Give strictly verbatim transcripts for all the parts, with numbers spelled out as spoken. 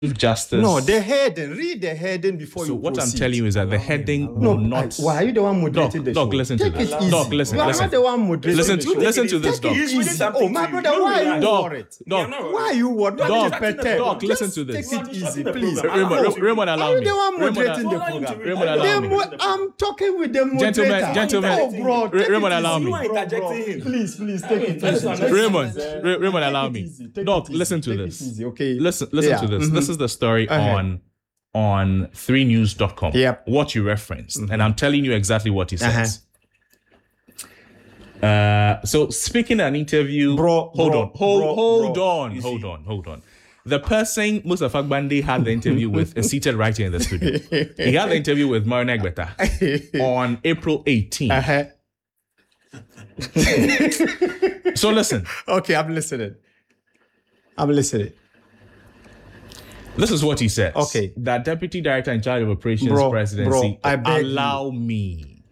Justice. No, the heading. Read the heading before so you what proceed. I'm telling you is that the heading no, will not. I, why are you the one moderating Doc, the Doc, show? listen Take to this. it easy. Doc, listen, you are listen. not the one moderating Listen the to show. listen to Take this, it Doc. easy. Oh, my brother, why are you Doc, worried? Doc, Why are you worried? Don't Doc, be perturbed. Doc, listen Just to this. Take it easy, the please. program. Raymond, Raymond, allow Are you me. the one Raymond, moderating the allow him to program? read. Raymond, allow The me. mo- I'm talking with the moderator. Gentlemen, gentlemen. Oh, bro. take Raymond, it allow easy. me. You are interjecting him. Please, please, take it That is easy. not Take it Raymond, easy. Ra- Raymond, allow Take it me. easy. Take Doc, it easy. listen to Take this. It easy, okay. Listen, listen Yeah. to this. Mhm. This is the story Okay. on on three news dot com. Yep. What you referenced, and I'm telling you exactly what he Uh-huh. says. Uh, so speaking an interview, Bro, hold bro, on, hold, bro, hold bro. on, hold on, hold on. The person Mustafa Gbande had the interview with is seated right here in the studio. He had the interview with Marina Egbeta on April eighteenth. Uh-huh. So listen, Okay, I'm listening. I'm listening. this is what he says. Okay. That Deputy Director in charge of Operations Bro, Presidency, bro, I beg allow me,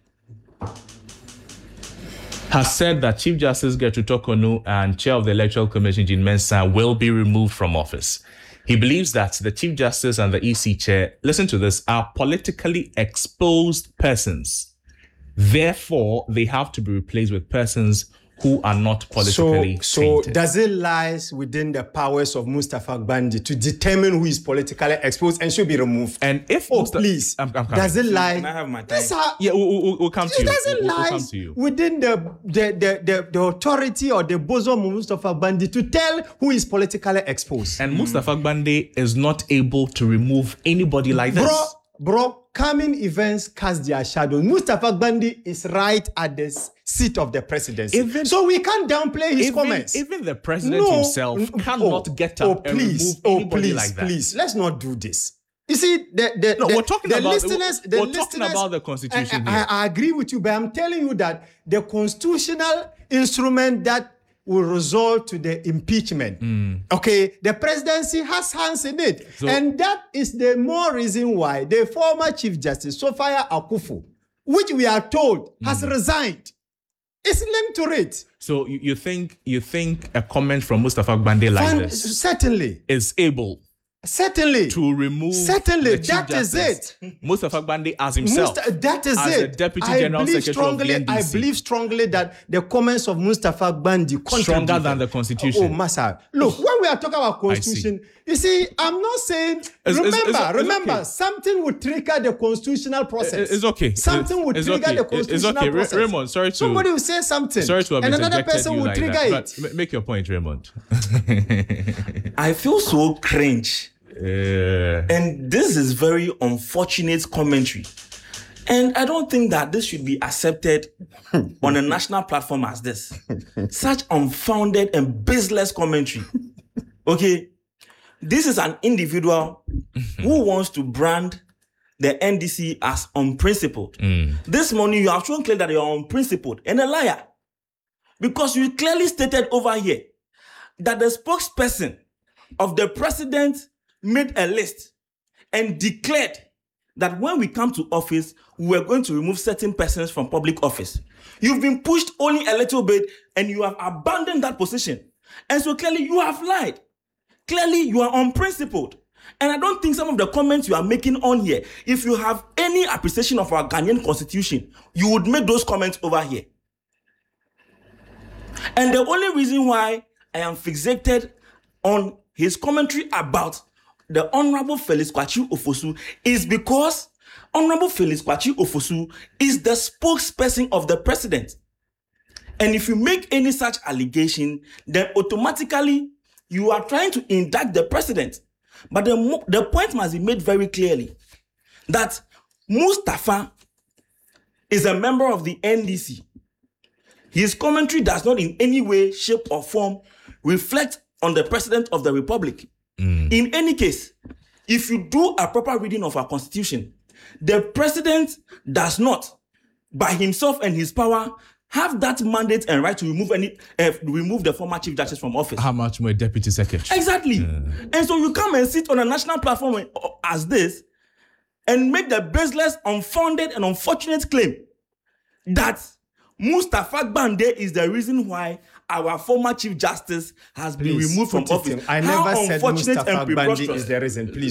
has said that Chief Justice Gertrude Torkornoo and Chair of the Electoral Commission, Jean Mensah, will be removed from office. He believes that the Chief Justice and the E C Chair, listen to this, are politically exposed persons. Therefore, they have to be replaced with persons who are not politically So, so tainted. does it lies within the powers of Mustafa Gbande to determine who is politically exposed and should be removed? And if Oh, Musta- please. I'm, I'm coming. Does it lie? Can I have my time? This are, Yeah, we'll, we'll, we'll come to it you. doesn't We'll, we'll lie come to you. within the the, the, the the authority or the bosom of Mustafa Gbande to tell who is politically exposed. And Mustafa Gbande is not able to remove anybody like this. Bro, bro, coming events cast their shadow. Mustafa Gbande is right at the s- seat of the presidency. Even- so we can't downplay his even, comments. even the president No, himself n- cannot oh, get up oh, and please, remove oh, anybody please, like that. Please, let's not do this. You see, the, the, No, the, we're talking the about- listeners, the we're talking listeners- about the Constitution I, I, here. I agree with you, but I'm telling you that the constitutional instrument that will result to the impeachment. Okay, the presidency has hands in it. So- and that is the more reason why the former Chief Justice, Sophia Akuffo, which we are told has resigned, is linked to it. So you, you think you think a comment from Mustafa Gbande like And this certainly, is able certainly, to remove Certainly, the Chief that is Justice, it. Mustafa Gbande as himself. Musta- that is as it. the Deputy I General believe Secretary of the strongly, N D I C. believe strongly that the comments of Mustafa Gbande Stronger contribute- than the Constitution. Oh, Massa. Look, when we are talking about Constitution, you see, I'm not saying. It's- remember, it's- it's- it's remember, okay. something would trigger the constitutional process. It's okay. Something would It's trigger okay. the It's- it's constitutional okay. Ra- process. Raymond, sorry to- Somebody will say something. Sorry to have and another interjected person you will like trigger that, it. but ma- make your point, Raymond. I feel so cringe. Uh, And this is very unfortunate commentary. And I don't think that this should be accepted on a national platform as this. Such unfounded and baseless commentary. Okay? This is an individual who wants to brand the N D C as unprincipled. This morning, you have shown clearly that you are unprincipled and a liar. Because you clearly stated over here that the spokesperson of the president made a list and declared that when we come to office, we are going to remove certain persons from public office. You've been pushed only a little bit and you have abandoned that position. And so clearly you have lied. Clearly you are unprincipled. And I don't think some of the comments you are making on here, if you have any appreciation of our Ghanaian constitution, you would make those comments over here. And the only reason why I am fixated on his commentary about the Honorable Felix Kwakye Ofosu is because Honorable Felix Kwakye Ofosu is the spokesperson of the president. And if you make any such allegation, then automatically you are trying to indict the president. But the, mo- the point must be made very clearly that Mustafa is a member of the N D C. His commentary does not in any way, shape, or form reflect on the president of the republic. Mm. In any case, if you do a proper reading of our constitution, the president does not, by himself and his power, have that mandate and right to remove any uh, remove the former chief justice from office. how much more deputy secretary? Exactly. Mm. And so you come and sit on a national platform as this and make the baseless, unfounded, and unfortunate claim that Mustafa Gbande is the reason why our former Chief Justice has been Please removed from put it office. in. I How never said unfortunate Mustafa and Bandi preposterous. is the reason. Please.